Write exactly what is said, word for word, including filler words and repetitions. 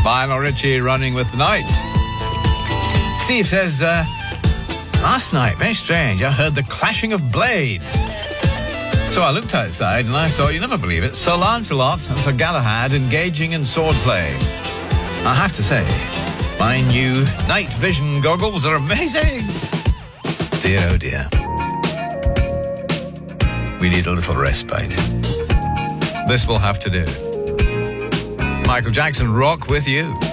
Lionel Richie, Running with the Night. Steve says, uh, last night, very strange, I heard the clashing of blades. So I looked outside and I saw, you never believe it, Sir Lancelot and Sir Galahad engaging in swordplay. I have to say, my new night vision goggles are amazing. Dear, oh dear. We need a little respite. This will have to do. Michael Jackson, Rock With You.